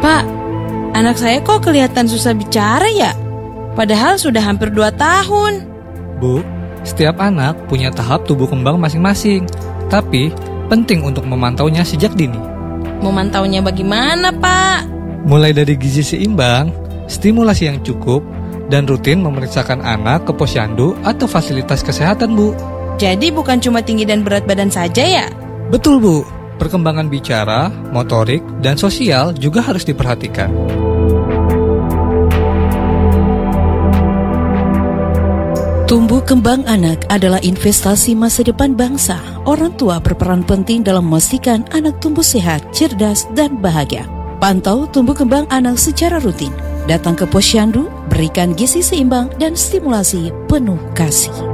Pak, anak saya kok kelihatan susah bicara ya? Padahal sudah hampir 2 tahun. Bu, setiap anak punya tahap tubuh kembang masing-masing. Tapi, penting untuk memantaunya sejak dini. Memantaunya bagaimana, Pak? Mulai dari gizi seimbang, stimulasi yang cukup, dan rutin memeriksakan anak ke posyandu atau fasilitas kesehatan, Bu. Jadi bukan cuma tinggi dan berat badan saja ya? Betul, Bu. Perkembangan bicara, motorik, dan sosial juga harus diperhatikan. Tumbuh kembang anak adalah investasi masa depan bangsa. Orang tua berperan penting dalam memastikan anak tumbuh sehat, cerdas, dan bahagia. Pantau tumbuh kembang anak secara rutin. Datang ke posyandu, berikan gizi seimbang dan stimulasi penuh kasih.